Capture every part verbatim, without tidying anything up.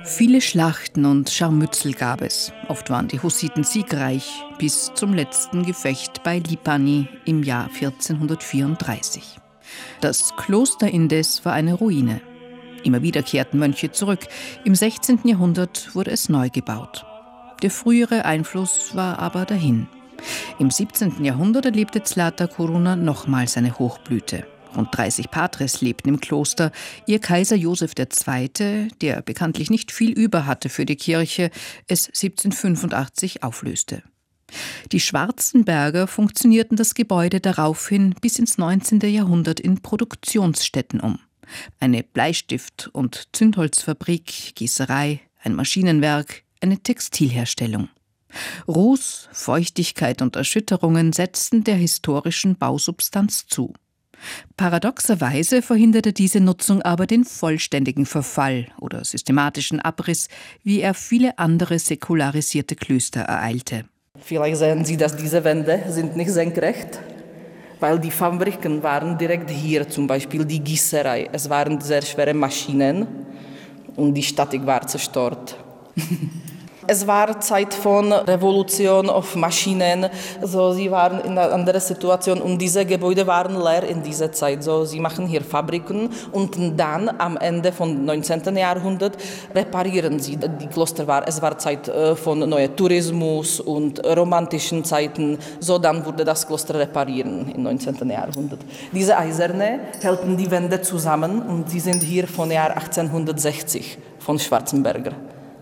Viele Schlachten und Scharmützel gab es. Oft waren die Hussiten siegreich, bis zum letzten Gefecht bei Lipany im Jahr vierzehnhundertvierunddreißig. Das Kloster indes war eine Ruine. Immer wieder kehrten Mönche zurück. Im sechzehnten Jahrhundert wurde es neu gebaut. Der frühere Einfluss war aber dahin. Im siebzehnten Jahrhundert erlebte Zlata Coruna nochmals seine Hochblüte. Rund dreißig Patres lebten im Kloster. Ihr Kaiser Josef der Zweite., der bekanntlich nicht viel über hatte für die Kirche, es siebzehnhundertfünfundachtzig auflöste. Die Schwarzenberger funktionierten das Gebäude daraufhin bis ins neunzehnte Jahrhundert in Produktionsstätten um. Eine Bleistift- und Zündholzfabrik, Gießerei, ein Maschinenwerk, eine Textilherstellung. Ruß, Feuchtigkeit und Erschütterungen setzten der historischen Bausubstanz zu. Paradoxerweise verhinderte diese Nutzung aber den vollständigen Verfall oder systematischen Abriss, wie er viele andere säkularisierte Klöster ereilte. Vielleicht sehen Sie, dass diese Wände sind nicht senkrecht, weil die Fabriken waren direkt hier, zum Beispiel die Gießerei. Es waren sehr schwere Maschinen und die Statik war zerstört. Es war Zeit von Revolution auf Maschinen. So, sie waren in einer anderen Situation und diese Gebäude waren leer in dieser Zeit. So, sie machen hier Fabriken und dann am Ende vom neunzehnten Jahrhundert reparieren sie die Kloster. War, es war Zeit von neuem Tourismus und romantischen Zeiten. So, dann wurde das Kloster reparieren im neunzehnten Jahrhundert. Diese Eiserne hielten die Wände zusammen und sie sind hier von Jahr achtzehnhundertsechzig von Schwarzenberger.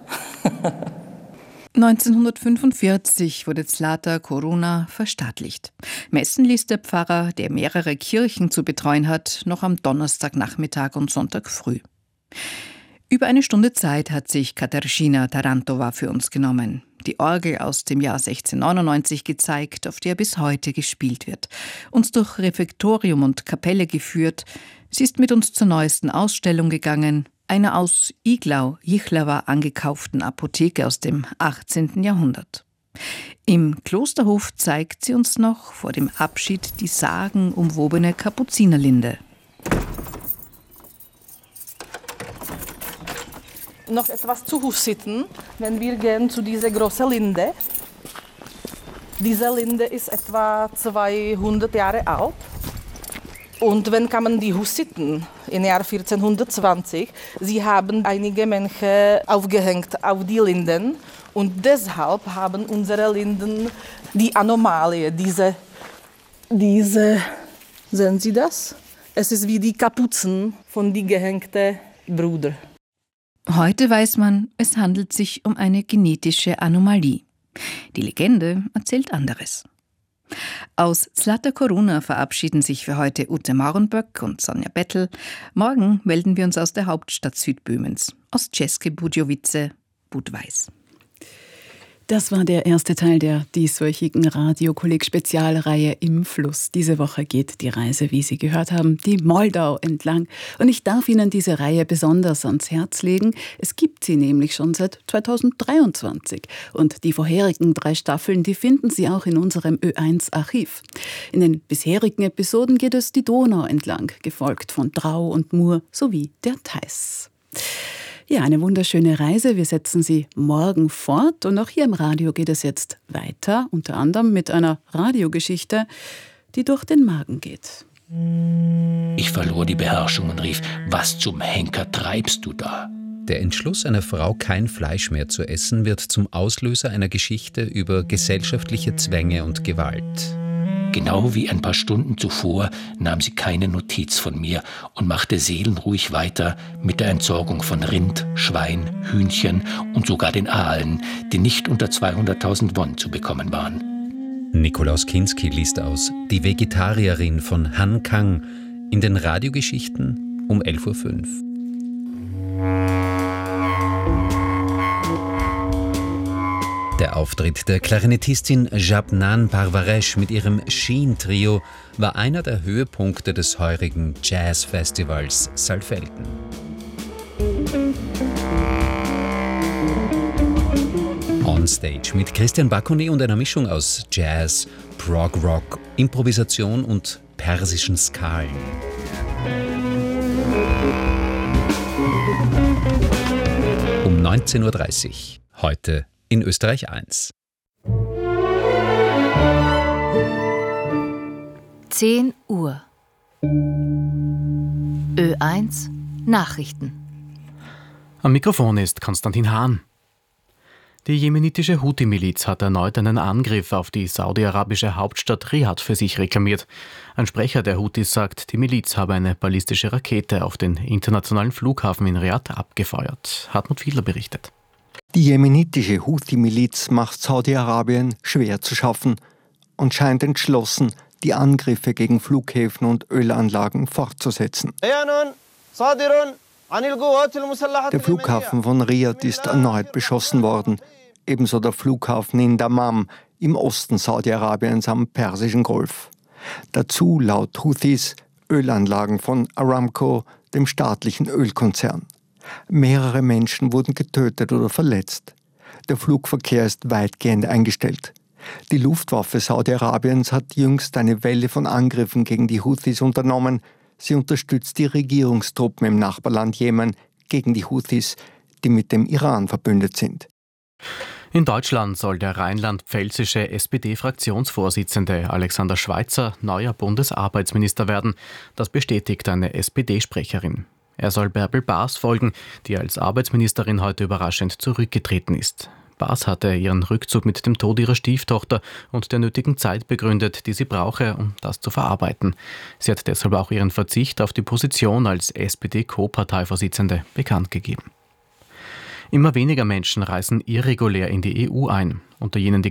neunzehnhundertfünfundvierzig wurde Zlata Coruna verstaatlicht. Messen ließ der Pfarrer, der mehrere Kirchen zu betreuen hat, noch am Donnerstagnachmittag und Sonntag früh. Über eine Stunde Zeit hat sich Katarzyna Tarantova für uns genommen. Die Orgel aus dem Jahr sechzehnhundertneunundneunzig gezeigt, auf der bis heute gespielt wird. Uns durch Refektorium und Kapelle geführt. Sie ist mit uns zur neuesten Ausstellung gegangen. Einer aus Iglau, Jihlava angekauften Apotheke aus dem achtzehnten Jahrhundert. Im Klosterhof zeigt sie uns noch vor dem Abschied die sagenumwobene Kapuzinerlinde. Noch etwas zu Hussiten, wenn wir gehen zu dieser großen Linde. Diese Linde ist etwa zweihundert Jahre alt. Und wenn kamen die Hussiten im Jahr vierzehnhundertzwanzig, sie haben einige Menschen aufgehängt auf die Linden und deshalb haben unsere Linden die Anomalie, diese, diese, sehen Sie das? Es ist wie die Kapuzen von den gehängten Brüdern. Heute weiß man, es handelt sich um eine genetische Anomalie. Die Legende erzählt anderes. Aus Zlata Coruna verabschieden sich für heute Ute Maurenböck und Sonja Bettel. Morgen melden wir uns aus der Hauptstadt Südböhmens, aus České Budějovice, Budweis. Das war der erste Teil der dieswöchigen Radio-Kolleg-Spezialreihe Im Fluss. Diese Woche geht die Reise, wie Sie gehört haben, die Moldau entlang. Und ich darf Ihnen diese Reihe besonders ans Herz legen. Es gibt sie nämlich schon seit zweitausenddreiundzwanzig. Und die vorherigen drei Staffeln, die finden Sie auch in unserem Ö eins Archiv. In den bisherigen Episoden geht es die Donau entlang, gefolgt von Drau und Mur sowie der Theiß. Ja, eine wunderschöne Reise. Wir setzen sie morgen fort. Und auch hier im Radio geht es jetzt weiter, unter anderem mit einer Radiogeschichte, die durch den Magen geht. Ich verlor die Beherrschung und rief, was zum Henker treibst du da? Der Entschluss einer Frau, kein Fleisch mehr zu essen, wird zum Auslöser einer Geschichte über gesellschaftliche Zwänge und Gewalt. Genau wie ein paar Stunden zuvor nahm sie keine Notiz von mir und machte seelenruhig weiter mit der Entsorgung von Rind, Schwein, Hühnchen und sogar den Aalen, die nicht unter zweihunderttausend Won zu bekommen waren. Nikolaus Kinski liest aus Die Vegetarierin von Han Kang in den Radiogeschichten um elf Uhr fünf. Der Auftritt der Klarinettistin Jabnan Parvaresh mit ihrem Sheen-Trio war einer der Höhepunkte des heurigen Jazz-Festivals Saalfelden. Onstage mit Christian Bakone und einer Mischung aus Jazz, Prog-Rock, Improvisation und persischen Skalen. Um neunzehn Uhr dreißig. Heute in Österreich eins. zehn Uhr. Ö eins Nachrichten. Am Mikrofon ist Konstantin Hahn. Die jemenitische Houthi-Miliz hat erneut einen Angriff auf die saudi-arabische Hauptstadt Riad für sich reklamiert. Ein Sprecher der Houthis sagt, die Miliz habe eine ballistische Rakete auf den internationalen Flughafen in Riad abgefeuert. Hartmut Fiedler berichtet. Die jemenitische Houthi-Miliz macht Saudi-Arabien schwer zu schaffen und scheint entschlossen, die Angriffe gegen Flughäfen und Ölanlagen fortzusetzen. Der Flughafen von Riad ist erneut beschossen worden, ebenso der Flughafen in Dammam im Osten Saudi-Arabiens am Persischen Golf. Dazu laut Houthis Ölanlagen von Aramco, dem staatlichen Ölkonzern. Mehrere Menschen wurden getötet oder verletzt. Der Flugverkehr ist weitgehend eingestellt. Die Luftwaffe Saudi-Arabiens hat jüngst eine Welle von Angriffen gegen die Houthis unternommen. Sie unterstützt die Regierungstruppen im Nachbarland Jemen gegen die Houthis, die mit dem Iran verbündet sind. In Deutschland soll der rheinland-pfälzische S P D-Fraktionsvorsitzende Alexander Schweitzer neuer Bundesarbeitsminister werden. Das bestätigt eine S P D-Sprecherin. Er soll Bärbel Baas folgen, die als Arbeitsministerin heute überraschend zurückgetreten ist. Baas hatte ihren Rückzug mit dem Tod ihrer Stieftochter und der nötigen Zeit begründet, die sie brauche, um das zu verarbeiten. Sie hat deshalb auch ihren Verzicht auf die Position als S P D-Co-Parteivorsitzende bekannt gegeben. Immer weniger Menschen reisen irregulär in die E U ein. Unter jenen, die